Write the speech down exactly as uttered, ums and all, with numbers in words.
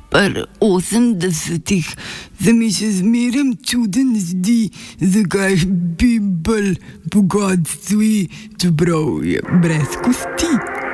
Pri osemdesetih se mi še zmeraj čuden zdi, zakaj bi bolj bogatstvi, čeprav je brez kosti.